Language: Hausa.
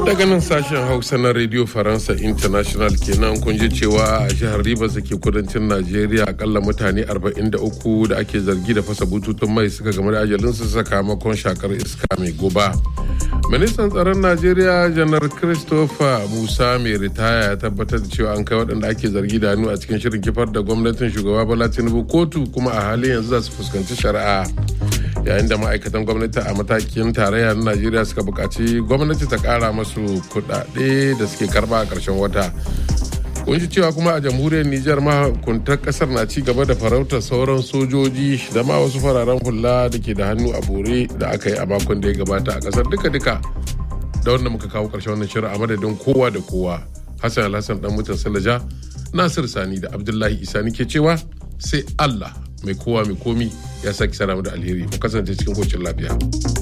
Daga nan sashen Hausa na Radio Faransa International kenan kun ji cewa a jihar Rivers da ke kudancin Najeriya akalla mutane 43 da ake zargi da fasa bututun mai suka game da ajalinsu sakamakon shakar iska mai guba. Ministan tsaron Najeriya Janar Christopher Musa mai ritaya ya tabbatar da cewa an kai waɗanda ake zargi da hannu a cikin shirin kifar da gwamnatin shugaba Bola Tinubu kotu kuma a halin yanzu za su fuskanci shari'a. Yayin da ma'aikatan gwamnati a matakin tarayya na Najeriya suka buƙaci gwamnati ta ƙara masu kuɗaɗe da suke karɓa a ƙarshen wata. Kun ji cewa kuma a jamhuriyar Nijar mahukuntar ƙasar na ci gaba da farautar sauran sojoji da ma wasu fararen hula da ke da hannu a bore da aka yi a makon da ya gabata a ƙasar duka-duka. Da wanda muka kawo ƙarshen wannan shirin a madadin kowa da kowa. Hassan Alhassan dan mutan Salaja, Nasir Sani da Abdullahi Isa ke cewa sai Allah mai kowa mai komi ya saki sara mu da alheri mu kasance cikin kocin lafiya.